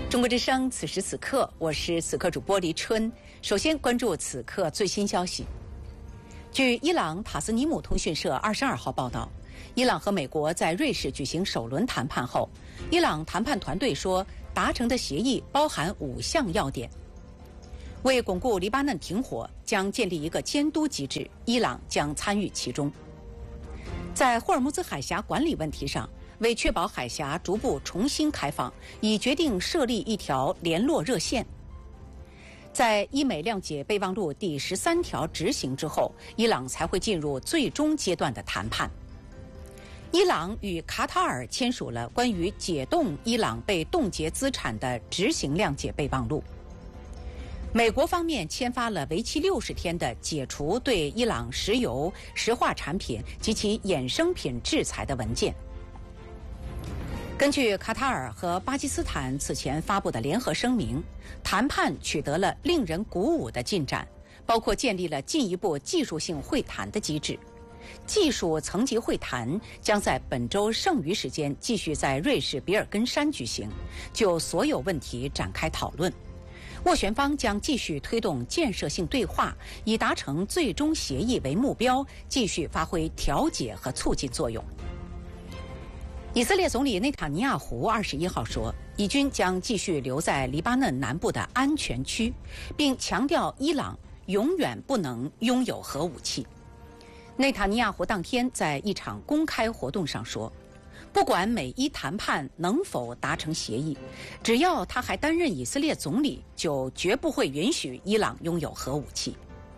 中国之声，此时此刻，我是此刻主播黎春。首先关注此刻最新消息。据伊朗塔斯尼姆通讯社22号报道，伊朗和美国在瑞士举行首轮谈判后，伊朗谈判团队说，达成的协议包含5项要点。为巩固黎巴嫩停火，将建立一个监督机制，伊朗将参与其中。在霍尔木兹海峡管理问题上，为确保海峡逐步重新开放，已决定设立一条联络热线。在伊美谅解备忘录第13条执行之后，伊朗才会进入最终阶段的谈判。伊朗与卡塔尔签署了关于解冻伊朗被冻结资产的执行谅解备忘录。美国方面签发了为期60天的解除对伊朗石油、石化产品及其衍生品制裁的文件。根据卡塔尔和巴基斯坦此前发布的联合声明，谈判取得了令人鼓舞的进展，包括建立了进一步技术性会谈的机制。技术层级会谈将在本周剩余时间继续在瑞士比尔根山举行，就所有问题展开讨论。斡旋方将继续推动建设性对话，以达成最终协议为目标，继续发挥调解和促进作用。以色列总理内塔尼亚胡21号说，以军将继续留在黎巴嫩南部的安全区，并强调伊朗永远不能拥有核武器。内塔尼亚胡当天在一场公开活动上说，不管美伊谈判能否达成协议，只要他还担任以色列总理，就绝不会允许伊朗拥有核武器。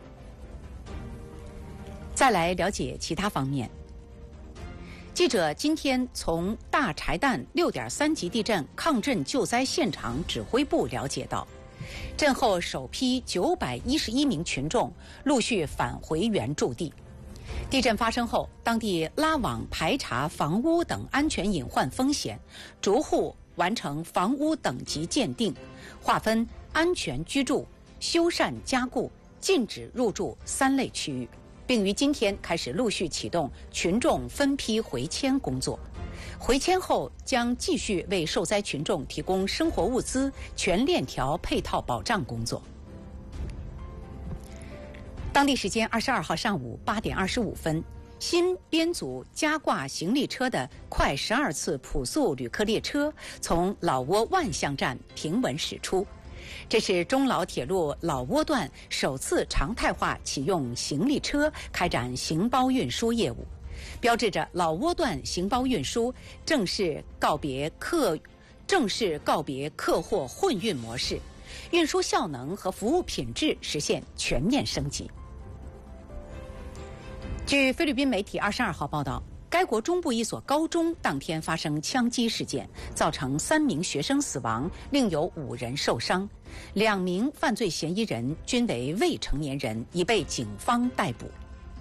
再来了解其他方面。记者今天从大柴旦6.3级地震抗震救灾现场指挥部了解到，震后首批911名群众陆续返回原驻地。地震发生后，当地拉网排查房屋等安全隐患风险，逐户完成房屋等级鉴定，划分安全居住、修缮加固、禁止入住3类区域，并于今天开始陆续启动群众分批回迁工作。回迁后将继续为受灾群众提供生活物资全链条配套保障工作。当地时间22号上午8点25分，新编组加挂行李车的快12次普速旅客列车从老挝万象站平稳驶出。这是中老铁路老挝段首次常态化启用行李车开展行包运输业务，标志着老挝段行包运输正式告别客货混运模式，运输效能和服务品质实现全面升级。据菲律宾媒体22号报道，该国中部一所高中当天发生枪击事件，造成3名学生死亡，另有5人受伤，2名犯罪嫌疑人均为未成年人，已被警方逮捕。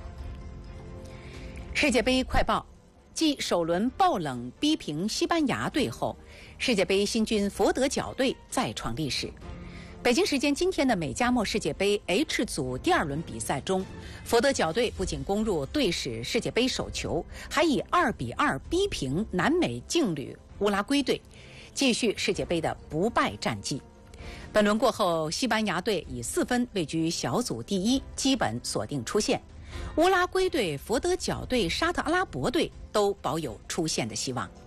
世界杯快报：继首轮爆冷逼平西班牙队后，世界杯新军佛得角队再创历史。北京时间今天的美加墨世界杯 H 组第2轮比赛中，佛得角队不仅攻入队史世界杯首球，还以2-2逼平南美劲旅乌拉圭队，继续世界杯的不败战绩。本轮过后，西班牙队以4分位居小组第1，基本锁定出线。乌拉圭队、佛得角队、沙特阿拉伯队都保有出线的希望。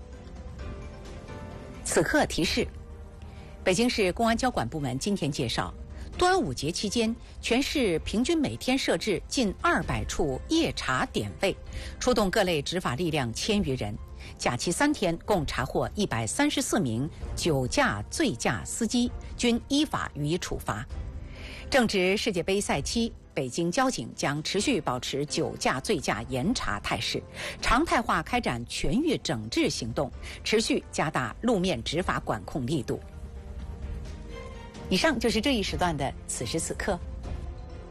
此刻提示：北京市公安交管部门今天介绍，端午节期间，全市平均每天设置近200处夜查点位，出动各类执法力量1000余人。假期3天共查获134名酒驾醉驾司机，均依法予以处罚。正值世界杯赛期，北京交警将持续保持酒驾醉驾严查态势，常态化开展全域整治行动，持续加大路面执法管控力度。以上就是这一时段的此时此刻。